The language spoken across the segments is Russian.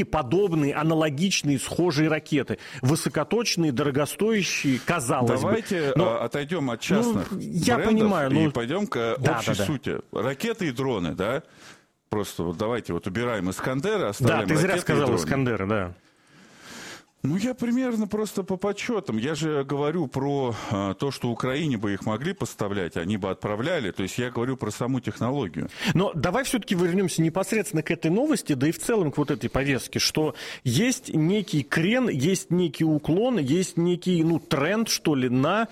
другие подобные, аналогичные, схожие ракеты. Высокоточные, дорогостоящие, казалось Давайте бы. отойдем от частных я брендов понимаю, и пойдем к общей сути. Ракеты и дроны, да? Просто вот давайте вот убираем «Искандеры», оставляем ракеты и дроны. Да, ты зря сказал «Искандеры», да. Ну, я примерно просто по подсчетам. Я же говорю про то, что Украине бы их могли поставлять, они бы отправляли. То есть я говорю про саму технологию. Но давай все-таки вернемся непосредственно к этой новости, да и в целом к вот этой повестке, что есть некий крен, есть некий уклон, есть некий, тренд, что ли, на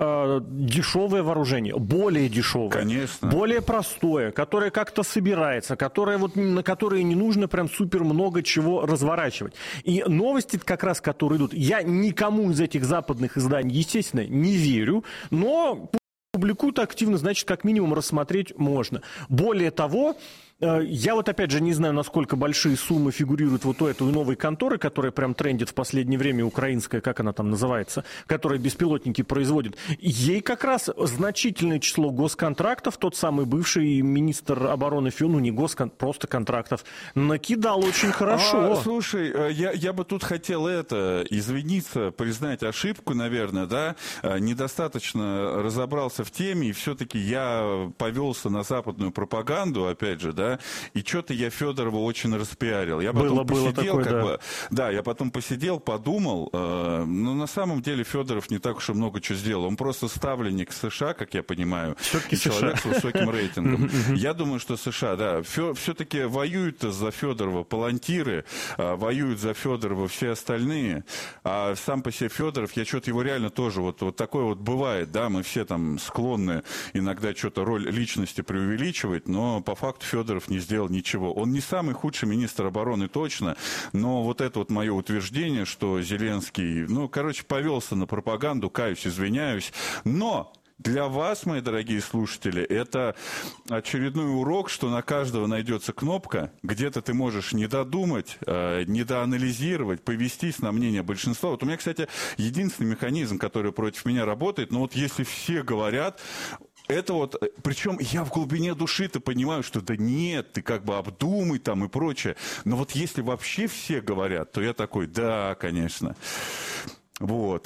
дешевое вооружение, более дешевое, конечно, более простое, которое как-то собирается, на которое не нужно прям супер много чего разворачивать. И новости, как раз, которые идут, я никому из этих западных изданий, естественно, не верю, но публикуют активно, значит, как минимум рассмотреть можно. Более того, я вот опять же не знаю, насколько большие суммы фигурируют вот у этой новой конторы, которая прям трендит в последнее время, украинская, как она там называется, которая беспилотники производит. Ей как раз значительное число госконтрактов, тот самый бывший министр обороны Федоров, просто контрактов, накидал очень хорошо. Слушай, я бы тут хотел извиниться, признать ошибку, наверное, да, недостаточно разобрался в теме, и все-таки я повелся на западную пропаганду, опять же, да, и что-то я Федорова очень распиарил. Я потом посидел, я потом посидел, подумал, на самом деле Федоров не так уж и много чего сделал. Он просто ставленник США, как я понимаю, все-таки человек с высоким рейтингом. Я думаю, что США, да, все-таки воюют за Федорова палантиры, воюют за Федорова все остальные, а сам по себе Федоров, я что-то его реально тоже, вот такое вот бывает, да, мы все там склонны иногда что-то роль личности преувеличивать, но по факту Федоров не сделал ничего. Он не самый худший министр обороны точно, но вот это вот мое утверждение, что Зеленский, повелся на пропаганду, каюсь, извиняюсь, но для вас, мои дорогие слушатели, это очередной урок, что на каждого найдется кнопка, где-то ты можешь не додумать, недоанализировать, повестись на мнение большинства. Вот у меня, кстати, единственный механизм, который против меня работает, если все говорят, это вот, причем я в глубине души-то понимаю, что да нет, ты как бы обдумай там и прочее. Но вот если вообще все говорят, то я такой, да, конечно. Вот.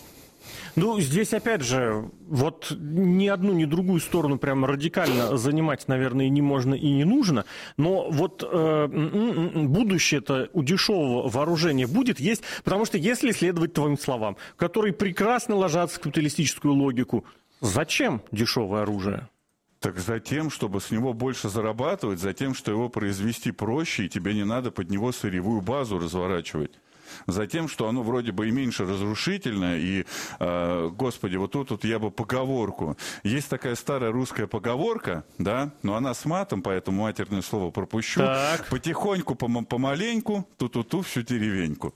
Здесь, опять же, вот ни одну, ни другую сторону прямо радикально занимать, наверное, не можно и не нужно, но вот будущее-то у дешевого вооружения будет есть, потому что если следовать твоим словам, которые прекрасно ложатся в капиталистическую логику, зачем дешевое оружие? Так за тем, чтобы с него больше зарабатывать, за тем, что его произвести проще, и тебе не надо под него сырьевую базу разворачивать. За тем, что оно вроде бы и меньше разрушительное, и, господи, вот тут я бы поговорку. Есть такая старая русская поговорка, да, но она с матом, поэтому матерное слово пропущу. Так. Потихоньку, помаленьку, ту-ту-ту, всю деревеньку.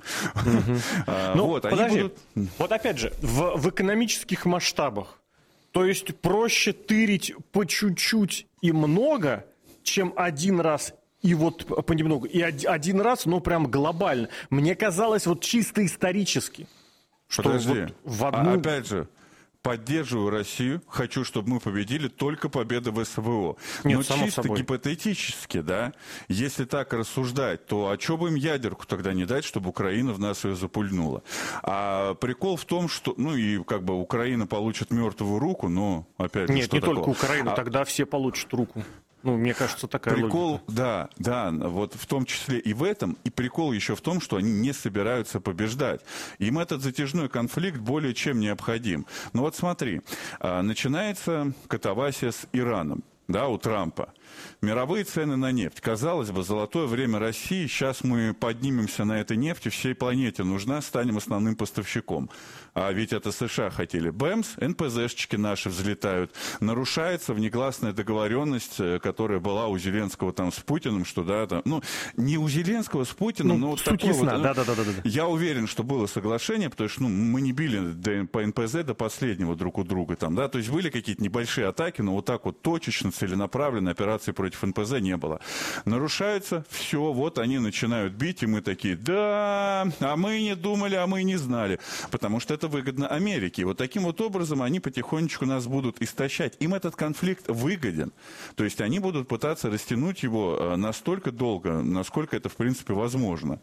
Подожди, вот опять же, в экономических масштабах, то есть проще тырить по чуть-чуть и много, чем один раз и вот понемногу, и один раз, но прям глобально. Мне казалось, вот чисто исторически, что подожди, вот в одну... опять же, поддерживаю Россию, хочу, чтобы мы победили, только победа в СВО. Нет, но само чисто собой. гипотетически, да, если так рассуждать, то а что бы им ядерку тогда не дать, чтобы Украина в нас ее запульнула? А прикол в том, что, Украина получит мертвую руку, но, опять же, нет, что не такого? только Украина, тогда все получат руку. Мне кажется, такая прикол, логика. Да, вот в том числе и в этом, и прикол еще в том, что они не собираются побеждать. Им этот затяжной конфликт более чем необходим. Но вот смотри, начинается катавасия с Ираном, да, у Трампа. Мировые цены на нефть. Казалось бы, золотое время России. Сейчас мы поднимемся на этой нефти, всей планете нужна, станем основным поставщиком. А ведь это США хотели. Бэмс, НПЗшечки наши взлетают. Нарушается внегласная договоренность, которая была у Зеленского там с Путиным, что да, там, не у Зеленского с Путиным, но вот такое ясна. вот. Да. Я уверен, что было соглашение, потому что мы не били по НПЗ до последнего друг у друга там, да, то есть были какие-то небольшие атаки, но вот так вот точечно, целенаправленно операции против НПЗ не было. Нарушается, все, вот они начинают бить, и мы такие, да, а мы не думали, а мы не знали, потому что это выгодно Америке. И вот таким вот образом они потихонечку нас будут истощать. Им этот конфликт выгоден. То есть они будут пытаться растянуть его настолько долго, насколько это в принципе возможно.